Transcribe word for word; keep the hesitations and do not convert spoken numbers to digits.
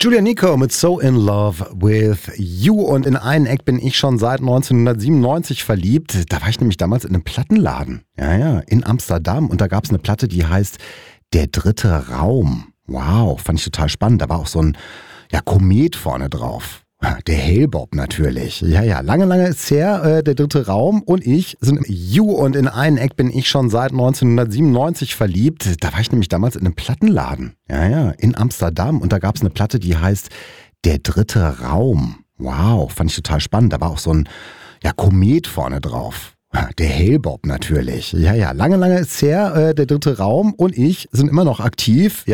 Julia Nico mit So in Love with You. Und in einen Eck bin ich schon seit neunzehnhundertsiebenundneunzig verliebt. Da war ich nämlich damals in einem Plattenladen. Ja, ja, in Amsterdam. Und da gab es eine Platte, die heißt Der dritte Raum. Wow, fand ich total spannend. Da war auch so ein ja, Komet vorne drauf. Der Hale-Bopp natürlich. Ja, ja, lange, lange ist her. Äh, der dritte Raum und ich sind im You. Und in einen Eck bin ich schon seit neunzehnhundertsiebenundneunzig verliebt. Da war ich nämlich damals in einem Plattenladen. Ja, ja, in Amsterdam. Und da gab es eine Platte, die heißt Der dritte Raum. Wow, fand ich total spannend. Da war auch so ein ja, Komet vorne drauf. Der Hale-Bopp natürlich. Ja, ja, lange, lange ist her. Äh, der dritte Raum und ich sind immer noch aktiv. Ja,